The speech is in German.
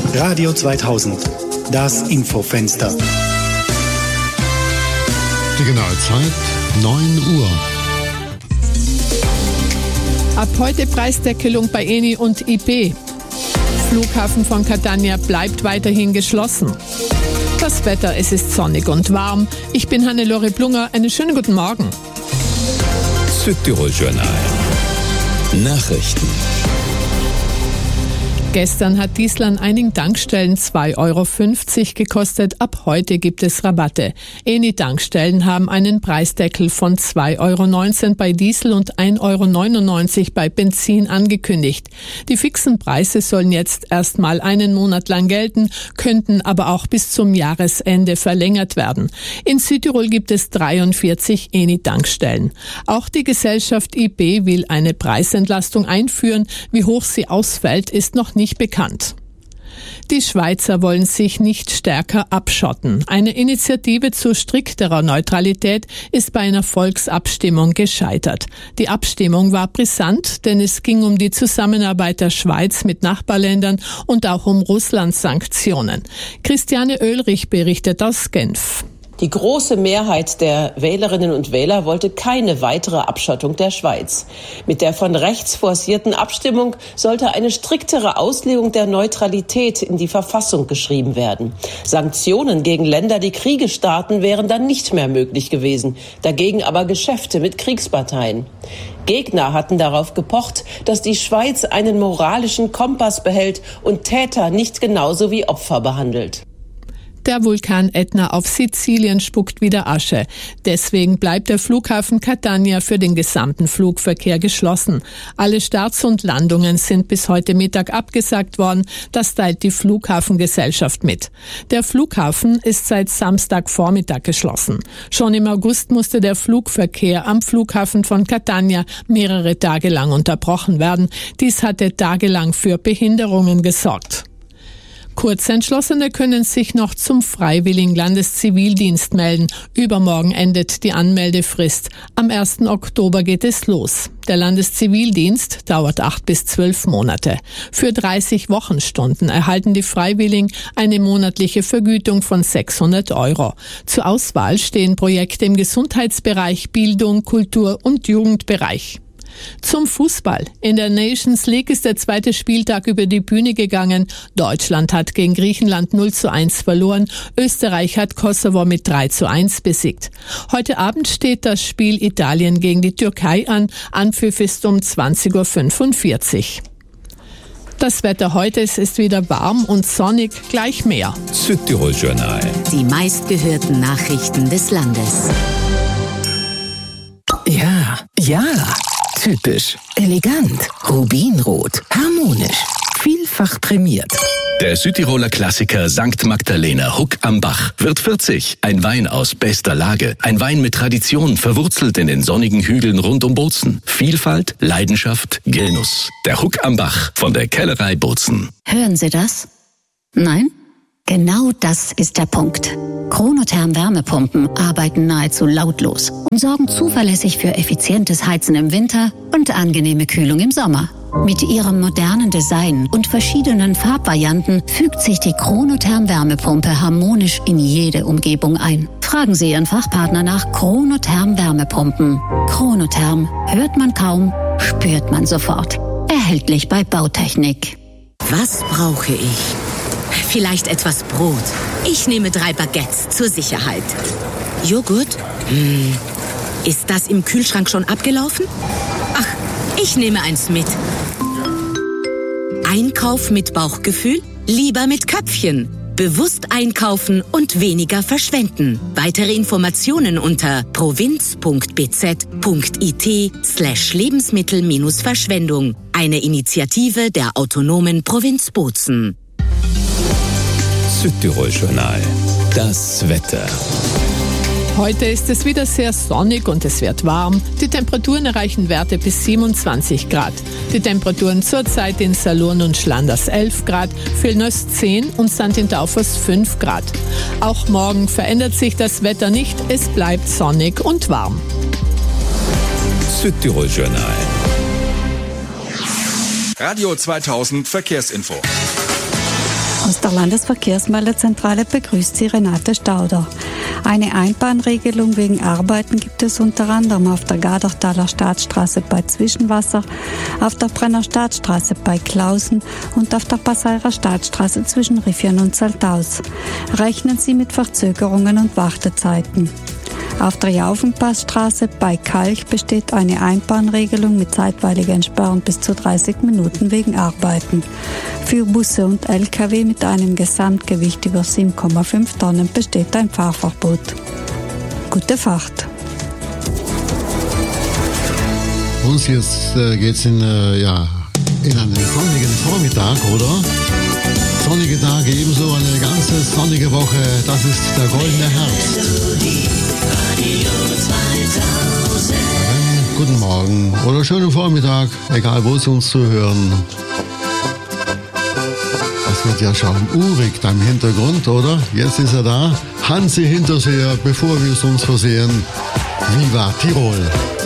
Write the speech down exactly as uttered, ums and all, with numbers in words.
Radio zweitausend, das Infofenster. Die genaue Zeit neun Uhr. Ab heute Preisdeckelung bei Eni und I B. Flughafen von Catania bleibt weiterhin geschlossen. Das Wetter, es ist sonnig und warm. Ich bin Hannelore Blunger. Einen schönen guten Morgen. Südtirol Journal. Nachrichten. Gestern hat Diesel an einigen Tankstellen zwei Euro fünfzig gekostet. Ab heute gibt es Rabatte. Eni-Tankstellen haben einen Preisdeckel von zwei Euro neunzehn bei Diesel und ein Euro neunundneunzig bei Benzin angekündigt. Die fixen Preise sollen jetzt erstmal einen Monat lang gelten, könnten aber auch bis zum Jahresende verlängert werden. In Südtirol gibt es dreiundvierzig Eni-Tankstellen. Auch die Gesellschaft I B will eine Preisentlastung einführen. Wie hoch sie ausfällt, ist noch nicht nicht bekannt. Die Schweizer wollen sich nicht stärker abschotten. Eine Initiative zu strikterer Neutralität ist bei einer Volksabstimmung gescheitert. Die Abstimmung war brisant, denn es ging um die Zusammenarbeit der Schweiz mit Nachbarländern und auch um Russlands Sanktionen. Christiane Oehlrich berichtet aus Genf. Die große Mehrheit der Wählerinnen und Wähler wollte keine weitere Abschottung der Schweiz. Mit der von rechts forcierten Abstimmung sollte eine striktere Auslegung der Neutralität in die Verfassung geschrieben werden. Sanktionen gegen Länder, die Kriege starten, wären dann nicht mehr möglich gewesen. Dagegen aber Geschäfte mit Kriegsparteien. Gegner hatten darauf gepocht, dass die Schweiz einen moralischen Kompass behält und Täter nicht genauso wie Opfer behandelt. Der Vulkan Ätna auf Sizilien spuckt wieder Asche. Deswegen bleibt der Flughafen Catania für den gesamten Flugverkehr geschlossen. Alle Starts und Landungen sind bis heute Mittag abgesagt worden. Das teilt die Flughafengesellschaft mit. Der Flughafen ist seit Samstagvormittag geschlossen. Schon im August musste der Flugverkehr am Flughafen von Catania mehrere Tage lang unterbrochen werden. Dies hatte tagelang für Behinderungen gesorgt. Kurzentschlossene können sich noch zum freiwilligen Landeszivildienst melden. Übermorgen endet die Anmeldefrist. Am ersten Oktober geht es los. Der Landeszivildienst dauert acht bis zwölf Monate. Für dreißig Wochenstunden erhalten die Freiwilligen eine monatliche Vergütung von sechshundert Euro. Zur Auswahl stehen Projekte im Gesundheitsbereich, Bildung, Kultur und Jugendbereich. Zum Fußball. In der Nations League ist der zweite Spieltag über die Bühne gegangen. Deutschland hat gegen Griechenland null zu eins verloren. Österreich hat Kosovo mit drei zu eins besiegt. Heute Abend steht das Spiel Italien gegen die Türkei an. Anpfiff ist um zwanzig Uhr fünfundvierzig. Das Wetter heute, es ist wieder warm und sonnig, gleich mehr. Südtirol Journal. Die meistgehörten Nachrichten des Landes. Ja, ja. Typisch, elegant, rubinrot, harmonisch, vielfach prämiert. Der Südtiroler Klassiker Sankt Magdalena Huck am Bach wird vierzig. Ein Wein aus bester Lage. Ein Wein mit Tradition, verwurzelt in den sonnigen Hügeln rund um Bozen. Vielfalt, Leidenschaft, Genuss. Der Huck am Bach von der Kellerei Bozen. Hören Sie das? Nein? Genau das ist der Punkt. Chronotherm Wärmepumpen arbeiten nahezu lautlos und sorgen zuverlässig für effizientes Heizen im Winter und angenehme Kühlung im Sommer. Mit ihrem modernen Design und verschiedenen Farbvarianten fügt sich die Chronotherm Wärmepumpe harmonisch in jede Umgebung ein. Fragen Sie Ihren Fachpartner nach Chronotherm Wärmepumpen. Chronotherm hört man kaum, spürt man sofort. Erhältlich bei Bautechnik. Was brauche ich? Vielleicht etwas Brot. Ich nehme drei Baguettes zur Sicherheit. Joghurt? Hm. Ist das im Kühlschrank schon abgelaufen? Ach, ich nehme eins mit. Einkauf mit Bauchgefühl? Lieber mit Köpfchen. Bewusst einkaufen und weniger verschwenden. Weitere Informationen unter provinz.bz.it slash Lebensmittel-Verschwendung. Eine Initiative der autonomen Provinz Bozen. Südtirol Journal. Das Wetter. Heute ist es wieder sehr sonnig und es wird warm. Die Temperaturen erreichen Werte bis siebenundzwanzig Grad. Die Temperaturen zurzeit in Salurn und Schlanders elf Grad, Vilnös zehn und Sankt Taufers fünf Grad. Auch morgen verändert sich das Wetter nicht. Es bleibt sonnig und warm. Südtirol Journal. Radio zweitausend Verkehrsinfo. Aus der Landesverkehrsmeldezentrale begrüßt Sie Renate Stauder. Eine Einbahnregelung wegen Arbeiten gibt es unter anderem auf der Gardertaler Staatsstraße bei Zwischenwasser, auf der Brenner Staatsstraße bei Klausen und auf der Passeirer Staatsstraße zwischen Riffian und Saltaus. Rechnen Sie mit Verzögerungen und Wartezeiten. Auf der Jaufenpassstraße bei Kalch besteht eine Einbahnregelung mit zeitweiliger Entsperrung bis zu dreißig Minuten wegen Arbeiten. Für Busse und L K W mit einem Gesamtgewicht über sieben Komma fünf Tonnen besteht ein Fahrverbot. Gute Fahrt! Uns jetzt äh, geht's in, äh, ja, in einen sonnigen Vormittag, oder? Sonnige Tage, ebenso eine ganze sonnige Woche. Das ist der goldene Herbst. Einen guten Morgen oder schönen Vormittag, egal wo Sie uns zuhören. Das wird ja schon urig da im Hintergrund, oder? Jetzt ist er da. Hansi Hinterseher, bevor wir es uns versehen. Viva Tirol!